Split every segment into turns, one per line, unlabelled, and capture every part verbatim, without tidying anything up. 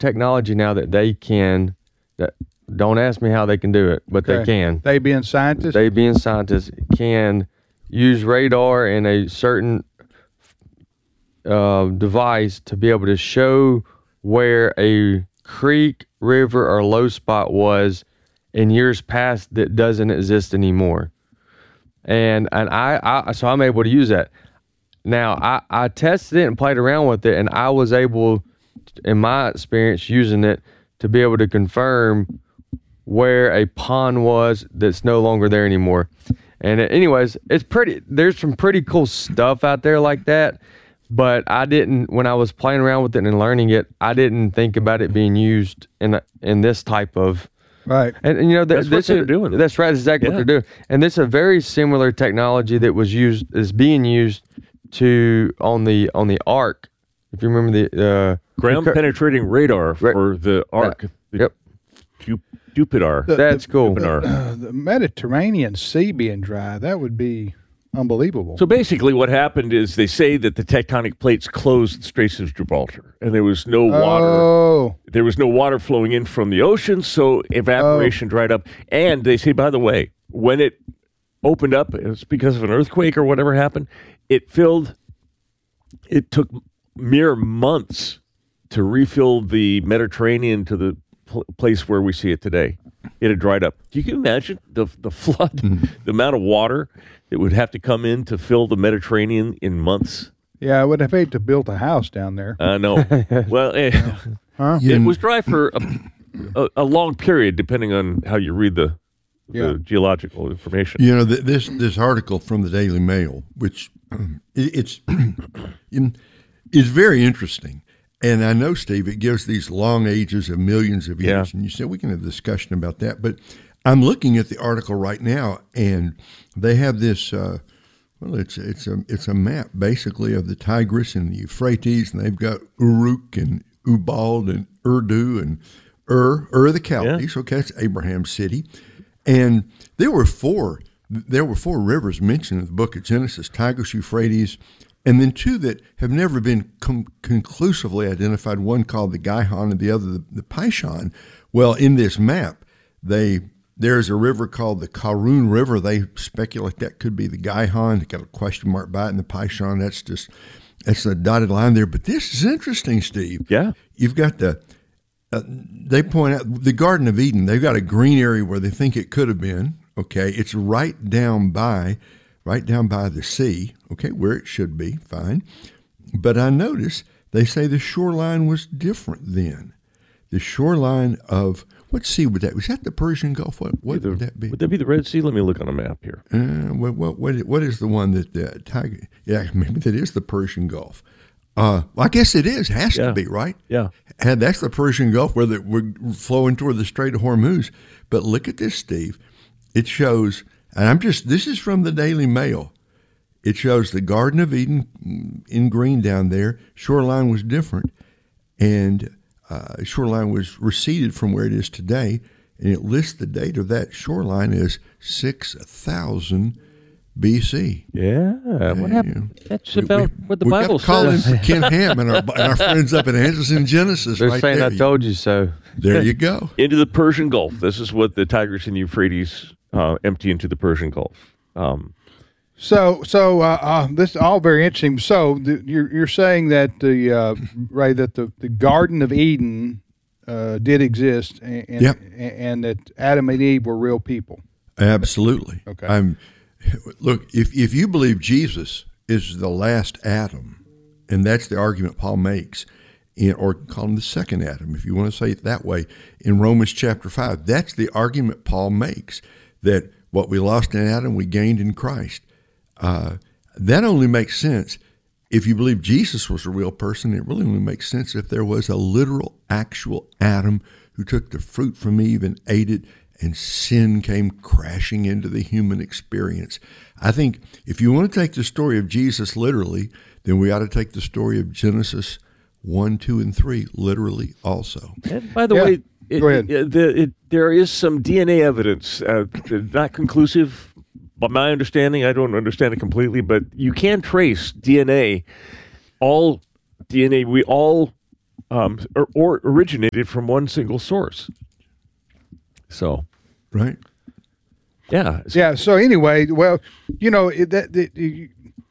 technology now that they can. That, don't ask me how they can do it, but
Okay.
they can.
They being scientists?
They being scientists can use radar in a certain uh, device to be able to show where a creek, river, or low spot was in years past that doesn't exist anymore. And and I, I so I'm able to use that. Now I, I tested it and played around with it, and I was able, in my experience using it, to be able to confirm where a pond was that's no longer there anymore. And it, anyways, it's pretty, there's some pretty cool stuff out there like that, but I didn't, when I was playing around with it and learning it, I didn't think about it being used in a, in this type of,
right.
and, and you know, th-
That's what
this
they're
is,
doing.
That's right, that's exactly
Yeah.
what they're doing. And this is a very similar technology that was used, is being used to, on the, on the Ark, if you remember the, uh,
Ground
the,
penetrating radar
Right.
for the Ark. The
Yep.
Ju- Jupiter.
The-
That's cool.
The, uh, the Mediterranean Sea being dry, that would be unbelievable.
So basically what happened is they say that the tectonic plates closed the Straits of Gibraltar and there was no water.
Oh,
There was no water flowing in from the ocean, so evaporation dried up. And they say, by the way, when it opened up, it was because of an earthquake or whatever happened, it filled, it took mere months to refill the Mediterranean to the pl- place where we see it today. It had dried up. You can imagine the the flood, the amount of water that would have to come in to fill the Mediterranean in months.
yeah, I would have hated to build a house down there.
I know. Well, eh,
Huh?
it was dry for a, a, a long period, depending on how you read the,
Yeah.
the geological information.
You know, th- this this article from the Daily Mail, which um, it, it's in, is very interesting. And I know, Steve, it gives these long ages of millions of years.
Yeah.
And you said we can have a discussion about that. But I'm looking at the article right now, and they have this, uh, well, it's it's a, it's a map, basically, of the Tigris and the Euphrates. And they've got Uruk and Ubald and Urdu and Ur, Ur the Chaldees. Okay, that's Abraham's city. And there were four, there were four rivers mentioned in the book of Genesis, Tigris, Euphrates, and then two that have never been com- conclusively identified, one called the Gihon and the other the, the Pishon. Well, in this map, they there's a river called the Karun River. They speculate that could be the Gihon. They got a question mark by it, and the Pishon, that's just, that's a dotted line there. But this is interesting, Steve.
Yeah.
You've got the, uh, they point out the Garden of Eden. They've got a green area where they think it could have been. Okay, it's right down by, right down by the sea. Okay, where it should be, fine. But I notice they say the shoreline was different then. The shoreline of, what sea would that? Was that the Persian Gulf? What, what
Either-
would that be?
Would that be the Red Sea? Let me look on a map here.
Uh, what, what, what, what is the one that the Tiger? Yeah, maybe that is the Persian Gulf. Uh, well, I guess it is. Has
Yeah.
to be, right?
Yeah.
And that's the Persian Gulf where the, we're flowing toward the Strait of Hormuz. But look at this, Steve. It shows, and I'm just, this is from the Daily Mail. It shows the Garden of Eden in green down there. Shoreline was different, and uh, shoreline was receded from where it is today. And it lists the date of that shoreline as six thousand B C.
Yeah. What happened? That's about what the
we
Bible
got to call
says.
him Ken Ham and our, and our friends up at Anderson Genesis.
they're
right
saying
there.
I told you so.
There you go.
Into the Persian Gulf. This is what the Tigris and Euphrates uh, empty into the Persian Gulf. Um,
So, so uh, uh, this is all very interesting. So, the, you're you're saying that the uh, Ray, that the, the Garden of Eden uh, did exist, and and,
Yep.
and that Adam and Eve were real people.
Absolutely.
Okay.
I'm look, if if you believe Jesus is the last Adam, and that's the argument Paul makes, in, or call him the second Adam, if you want to say it that way, in Romans chapter five, that's the argument Paul makes, that what we lost in Adam, we gained in Christ. Uh, that only makes sense if you believe Jesus was a real person. It really only makes sense if there was a literal, actual Adam who took the fruit from Eve and ate it, and sin came crashing into the human experience. I think if you want to take the story of Jesus literally, then we ought to take the story of Genesis one, two, and three literally also.
and by the
Yeah.
way, it,
Go ahead.
it- the, it, there is some D N A evidence, uh, not conclusive, but my understanding, I don't understand it completely, but you can trace D N A, all D N A, we all um, or, or originated from one single source. So,
Right.
yeah,
Yeah. So anyway, well, you know it- that, that you,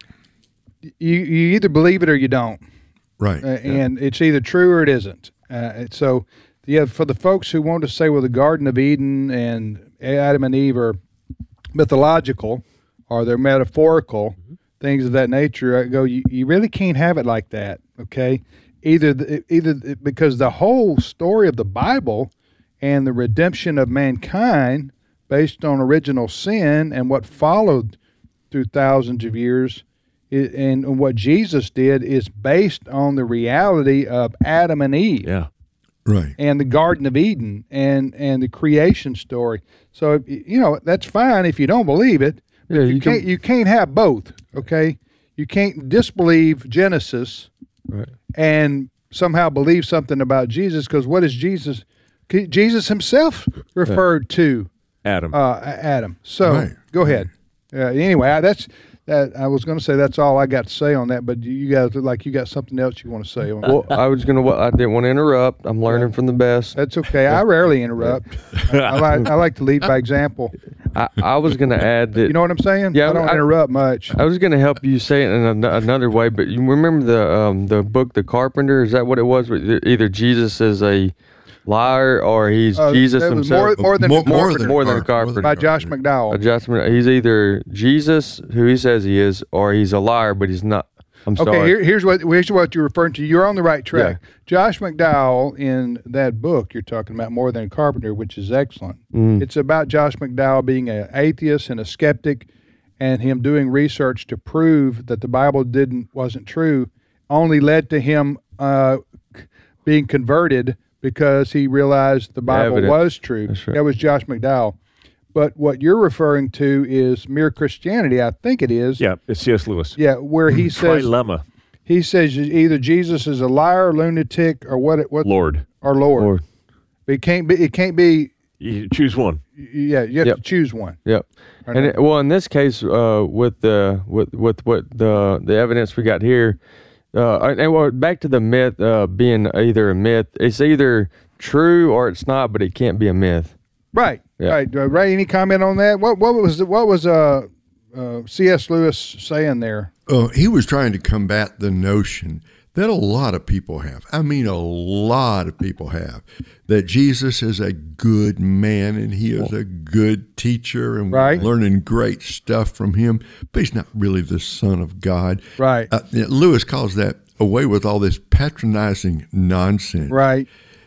you you either believe it or you don't,
Right.
uh, and it's either true or it isn't. Uh, so yeah, for the folks who want to say, well, the Garden of Eden and Adam and Eve are mythological or they're metaphorical,
Mm-hmm.
things of that nature, I go, you, you really can't have it like that. Okay, either the, either because the whole story of the Bible and the redemption of mankind based on original sin and what followed through thousands of years i- and what Jesus did is based on the reality of Adam and Eve
yeah.
Right.
and the Garden of Eden and, and the creation story. So, you know, that's fine if you don't believe it. But
Yeah,
you,
you
can't
can-
you can't have both, okay? You can't disbelieve Genesis
Right.
and somehow believe something about Jesus, because what is Jesus? Jesus himself referred to
Adam.
uh, Adam. So
Right.
go ahead. Uh, anyway, I, that's that. I was going to say that's all I got to say on that, but you guys look like you got something else you want to say on that.
Well, I was gonna. I didn't want to interrupt. I'm learning from the best.
That's okay. I rarely interrupt. I, I like I like to lead by example.
I, I was gonna add that.
You know what I'm saying?
Yeah,
I don't
I-
interrupt much.
I was gonna help you say it in an, another way, but you remember the um, the book, The Carpenter? Is that what it was? Where either Jesus is a liar or he's
Uh,
Jesus
that was
himself.
more, more than
More-
the
more
Carpenter,
than-
more than a
Car- more
carpenter.
by Josh McDowell.
Adjustment. He's either Jesus, who he says he is, or he's a liar, but he's not. I'm
Okay,
sorry.
here, here's what here's what you're referring to. You're on the right track. Josh McDowell in that book you're talking about, More Than a Carpenter, which is excellent.
Mm.
It's about Josh McDowell being an atheist and a skeptic, and him doing research to prove that the Bible didn't wasn't true. Only led to him uh, being converted because he realized the Bible
Evidence.
was true.
That's right.
That was Josh McDowell. But what you're referring to is Mere Christianity. I think it is.
yeah, it's C S. Lewis.
Yeah, where he says
Trilemma,
he says either Jesus is a liar, lunatic, or what? What?
Lord.
Or Lord.
Lord.
But it can't be. It can't be.
You choose one.
Yeah, you have
Yep.
to choose one.
Yep.
Or
And
not.
it, well, in this case, uh, with the with with what the the evidence we got here, uh, and well, back to the myth uh, being either a myth, it's either true or it's not, but it can't be a myth.
Right.
Yeah.
Right. Uh, Ray, any comment on that? What What was the, what was uh, uh C S. Lewis saying there?
Oh, he was trying to combat the notion that a lot of people have. I mean, a lot of people have that Jesus is a good man and he is a good teacher and
Right.
we're learning great stuff from him, but he's not really the Son of God.
Right.
Uh, yeah, Lewis calls that away with all this patronizing nonsense.
Right.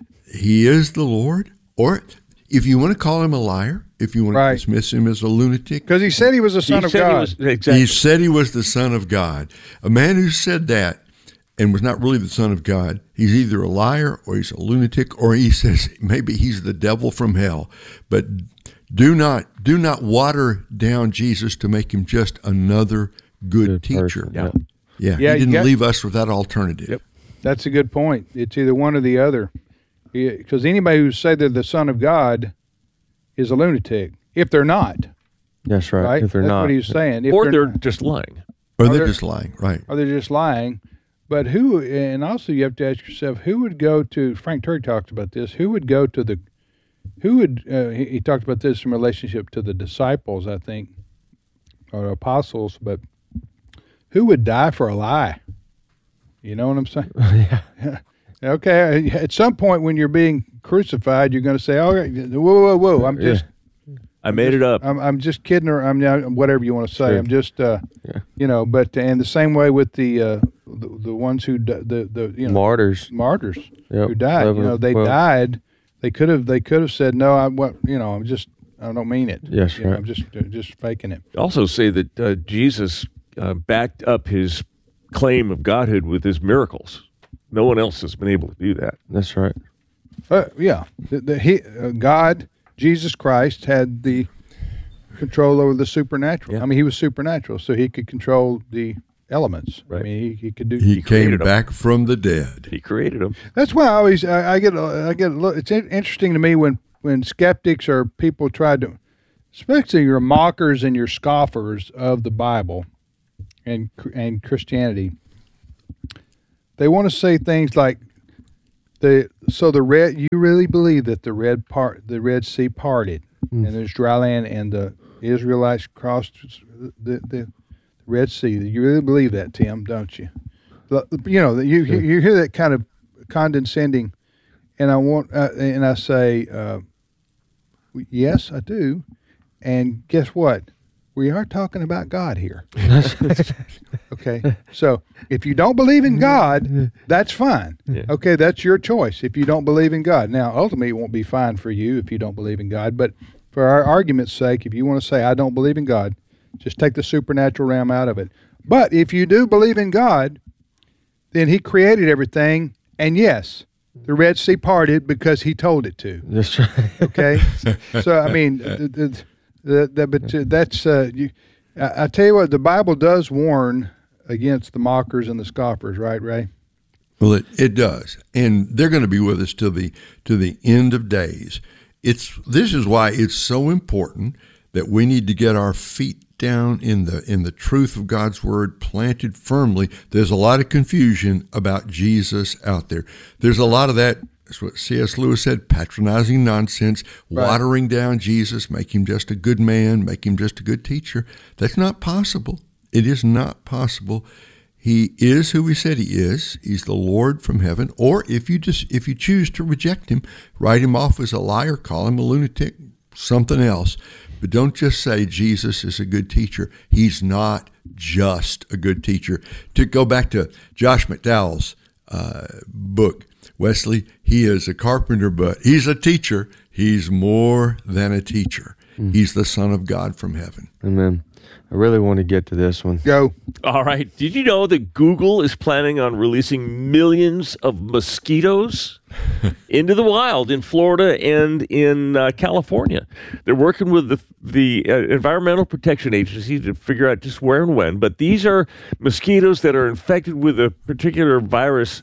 He is the Lord, or if you want to call him a liar, if you want
Right.
to dismiss him as a lunatic,
Because he said he was a son
He
of
said
God.
He was, exactly.
he said he was the Son of God. A man who said that and was not really the Son of God, he's either a liar or he's a lunatic, or he says maybe he's the devil from hell. But do not do not water down Jesus to make him just another good,
Good
teacher.
person,
Yeah.
Yeah,
Yeah,
he
you
didn't
got-
leave us with that alternative.
Yep.
That's a good point. It's either one or the other. Because anybody who say they're the son of God is a lunatic. If they're not,
That's right.
right?
If they're
That's
not,
what he's saying. If
or
they're
they're
not.
just lying.
Or
Are
they're
there-
just lying, right?
or they're just lying. But who, and also you have to ask yourself, who would go to, Frank Turk talked about this, who would go to the, who would, uh, he, he talked about this in relationship to the disciples, I think, or apostles, but who would die for a lie? You know what I'm saying?
yeah.
Okay, at some point when you're being crucified, you're going to say, "Oh, whoa, whoa, whoa! I'm just,
I made it up.
I'm, I'm just kidding," or I'm not, whatever you want to say.
Sure.
I'm just, uh,
Yeah.
you know. But and the same way with the uh, the, the ones who di- the the you know
Martyrs.
martyrs
Yep.
who died. You
Eleven,
know, they
twelve.
died. They could have they could have said, "No, I what you know, I'm just I don't mean it."
Yes,
You know,
right.
I'm just uh, just faking it.
Also say that uh, Jesus uh, backed up his claim of godhood with his miracles. No one else has been able to do that.
That's right.
Uh, yeah, the, the, he, uh, God, Jesus Christ, had the control over the supernatural.
Yeah.
I mean, he was supernatural, so he could control the elements. I
Right.
mean, he, he could do.
He,
He
came
created 'em.
back from the dead.
He created them.
That's why I always I, I get I get look. It's in- interesting to me when when skeptics or people try to, especially your mockers and your scoffers of the Bible, and and Christianity. They want to say things like, the so the red. You really believe that the red part, the Red Sea parted,
Mm.
and there's dry land, and the Israelites crossed the the Red Sea. You really believe that, Tim, don't you? The- You know, you you you hear that kind of condescending, and I want uh, and I say, uh, yes, I do. And guess what? We are talking about God here. Okay, so if you don't believe in God, that's fine.
Yeah.
Okay, that's your choice. If you don't believe in God, now ultimately it won't be fine for you if you don't believe in God. But for our argument's sake, if you want to say I don't believe in God, just take the supernatural realm out of it. But if you do believe in God, then He created everything, and yes, the Red Sea parted because He told it to.
That's right.
Okay, so I mean, the, the, the, the, but uh, that's uh, you. I, I tell you what, the Bible does warn against the mockers and the scoffers, right, Ray?
Well, it, it does, and they're going to be with us till the to the end of days. It's this is why it's so important that we need to get our feet down in the in the truth of God's word, planted firmly. There's a lot of confusion about Jesus out there. There's a lot of that. That's what C S Lewis said, patronizing nonsense,
Right.
watering down Jesus, make him just a good man, make him just a good teacher. That's not possible. It is not possible. He is who he said he is. He's the Lord from heaven. Or if you just if you choose to reject him, write him off as a liar, call him a lunatic, something else. But don't just say Jesus is a good teacher. He's not just a good teacher. To go back to Josh McDowell's uh, book, Wesley, he is a carpenter, but he's a teacher. He's more than a teacher. Mm. He's the Son of God from heaven.
Amen. I really want to get to this one.
Go.
All right. Did you know that Google is planning on releasing millions of mosquitoes into the wild in Florida and in uh, California? They're working with the the uh, Environmental Protection Agency to figure out just where and when. But these are mosquitoes that are infected with a particular virus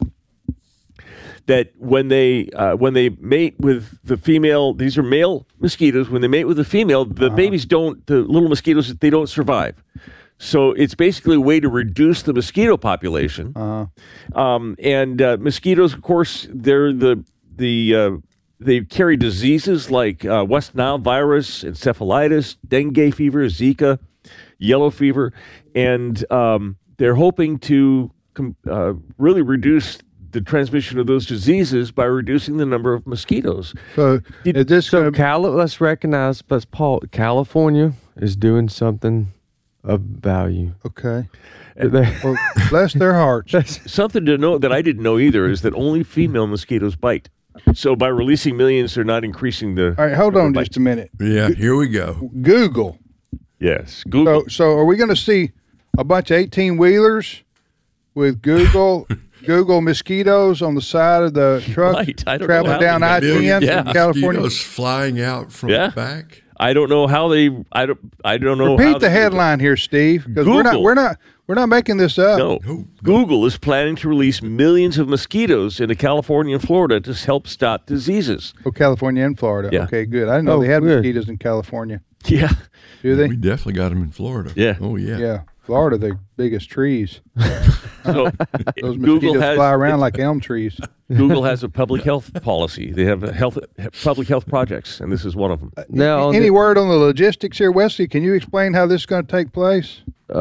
that when they uh, when they mate with the female, these are male mosquitoes. When they mate with the female, the uh-huh. babies don't, the little mosquitoes, they don't survive. So it's basically a way to reduce the mosquito population. Uh-huh. Um, and uh, mosquitoes, of course, they're the the uh, they carry diseases like uh, West Nile virus, encephalitis, dengue fever, Zika, yellow fever, and um, they're hoping to com- uh, really reduce the transmission of those diseases by reducing the number of mosquitoes.
So,
Did,
is this
so
gonna,
Cal- let's recognize, but Paul, California is doing something of value.
okay?
They-
Well, bless their hearts.
Something to know that I didn't know either is that only female mosquitoes bite. So by releasing millions, they're not increasing the.
All right, hold on
bite.
just a minute.
Yeah, here we go.
Google.
Yes, Google.
So, so are we going to see a bunch of eighteen wheelers with Google Google mosquitoes on the side of the truck
Right, I don't know
traveling
how
down
they
I
do
ten
it. Yeah.
from California?
Mosquitoes flying out from
Yeah.
the back.
I don't know how they. I don't. I don't know. how
Repeat the
they-
headline here, Steve, because we're not
Google.
we're not we're not making this up.
No.
No, no.
Google is planning to release millions of mosquitoes into California and Florida to help stop diseases.
Oh, California and Florida.
Yeah.
Okay, good. I didn't know
Oh,
they had
good.
mosquitoes in California.
Yeah.
Do they?
We definitely got them in Florida.
Yeah.
Oh, yeah.
Yeah. Florida, the biggest trees.
So
Those
Google
mosquitoes
has
fly around like elm trees.
Google has a public health policy. They have a health public health projects, and this is one of them.
now, on
Any
the-
word on the logistics here, Wesley? Can you explain how this is going to take place?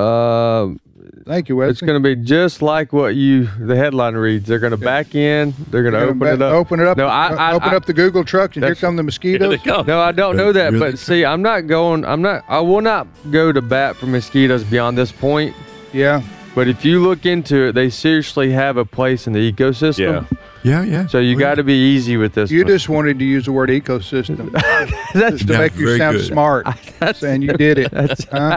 uh,
Thank you,
it's
Wesley.
going to be just like what you the headline reads. They're going to back in. They're going to
You're
open
gonna
it
ba-
up.
Open it up.
No, I, I,
open
I,
up the Google trucks, and here
That's-
come the
Here
mosquitoes.
they come.
No, I don't know that.
Really?
But see, I'm not going. I'm not. I will not go to bat for mosquitoes beyond this point.
Yeah.
But if you look into it, they seriously have a place in the ecosystem.
Yeah.
Yeah, yeah.
So you
Oh,
got
yeah.
to be easy with this.
You
one.
just wanted to use the word ecosystem
That's
to
Yeah,
make you
very
sound
good.
smart, and you did it. Huh?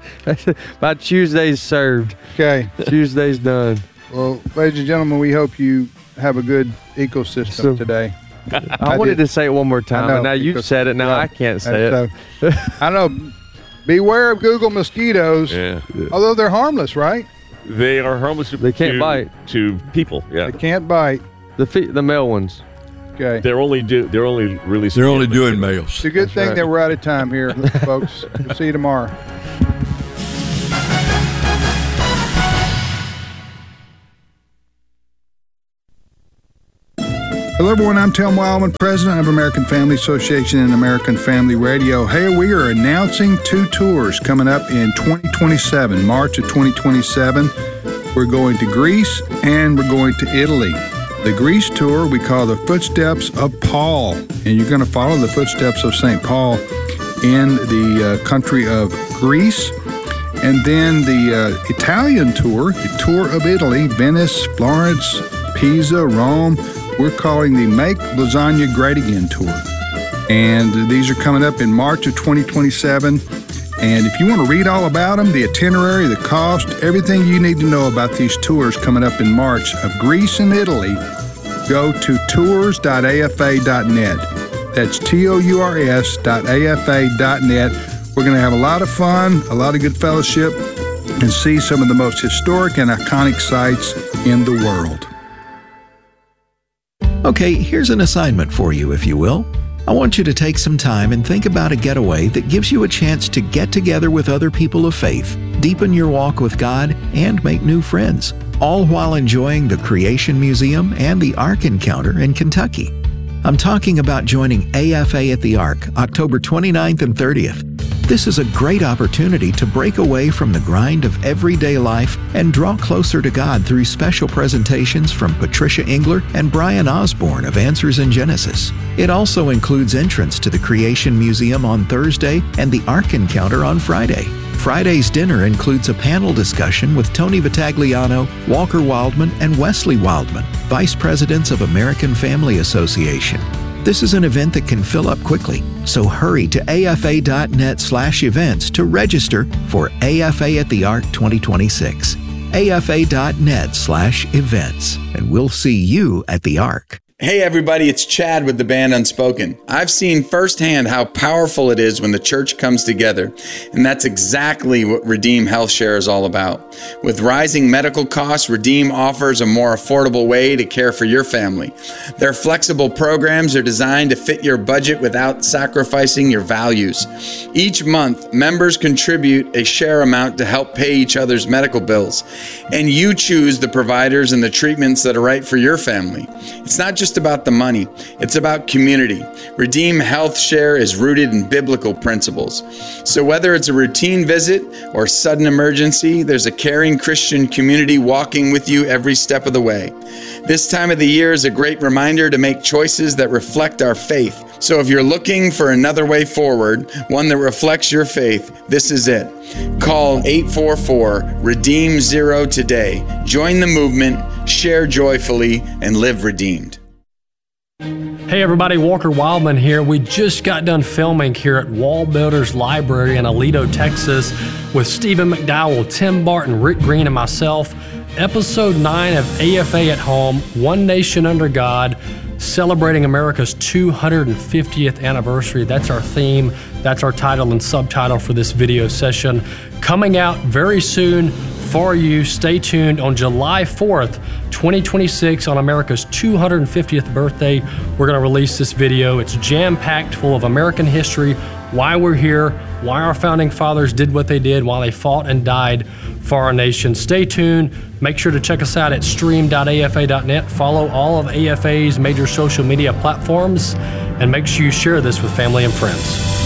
my Tuesday's served.
Okay.
Tuesday's done.
Well, ladies and gentlemen, we hope you have a good ecosystem
So-
today.
I,
I
wanted
did.
to say it one more time,
I know,
and now you've
because-
said it. Now
yeah.
I can't say
And
it.
so, I know. Beware of Google mosquitoes,
Yeah.
although they're harmless, right?
They are harmless.
They can't
to,
bite.
to people. Yeah.
They can't bite.
The fe- the male ones.
Okay.
They're only do. They're only releasing.
They're only doing males.
It's a good
That's
thing
right.
that we're out of time here, folks. We'll see you tomorrow. Hello, everyone. I'm Tim Wildman, president of American Family Association and American Family Radio. Hey, we are announcing two tours coming up in twenty twenty-seven, March of twenty twenty-seven. We're going to Greece and we're going to Italy. The Greece tour we call the Footsteps of Paul, and you're going to follow the footsteps of Saint Paul in the uh, country of Greece. And then the uh, Italian tour, the tour of Italy, Venice, Florence, Pisa, Rome. We're calling the Make Lasagna Great Again tour. And these are coming up in March of twenty twenty-seven. And if you want to read all about them, the itinerary, the cost, everything you need to know about these tours coming up in March of Greece and Italy, go to tours dot a f a dot net. That's T O U R S dot A F A dot net. We're going to have a lot of fun, a lot of good fellowship, and see some of the most historic and iconic sites in the world.
Okay, here's an assignment for you, if you will. I want you to take some time and think about a getaway that gives you a chance to get together with other people of faith, deepen your walk with God, and make new friends, all while enjoying the Creation Museum and the Ark Encounter in Kentucky. I'm talking about joining A F A at the Ark, October twenty-ninth and thirtieth. This is a great opportunity to break away from the grind of everyday life and draw closer to God through special presentations from Patricia Engler and Brian Osborne of Answers in Genesis. It also includes entrance to the Creation Museum on Thursday and the Ark Encounter on Friday. Friday's dinner includes a panel discussion with Tony Vitagliano, Walker Wildman, and Wesley Wildman, Vice Presidents of American Family Association. This is an event that can fill up quickly, so hurry to A F A dot net slash events to register for A F A at the Ark twenty twenty-six. A F A dot net slash events, and we'll see you at the Ark.
Hey everybody, it's Chad with the band Unspoken. I've seen firsthand how powerful it is when the church comes together, and that's exactly what Redeem Health Share is all about. With rising medical costs, Redeem offers a more affordable way to care for your family. Their flexible programs are designed to fit your budget without sacrificing your values. Each month, members contribute a share amount to help pay each other's medical bills, and you choose the providers and the treatments that are right for your family. It's not just about the money, it's about community. Redeem Health Share is rooted in biblical principles. So whether it's a routine visit or sudden emergency, there's a caring Christian community walking with you every step of the way. This time of the year is a great reminder to make choices that reflect our faith. So if you're looking for another way forward, one that reflects your faith, this is it. Call eight four four, redeem zero today. Join the movement, share joyfully, and live redeemed.
Hey everybody, Walker Wildman here. We just got done filming here at Wall Builders Library in Aledo, Texas with Stephen McDowell, Tim Barton, Rick Green, and myself. Episode nine of A F A at Home, One Nation Under God, celebrating America's two hundred fiftieth anniversary. That's our theme. That's our title and subtitle for this video session. Coming out very soon for you. Stay tuned. On July fourth, twenty twenty-six, on America's two hundred fiftieth birthday, we're going to release this video. It's jam-packed full of American history, why we're here, why our founding fathers did what they did, why they fought and died for our nation. Stay tuned. Make sure to check us out at stream dot A F A dot net. Follow all of A F A's major social media platforms, and make sure you share this with family and friends.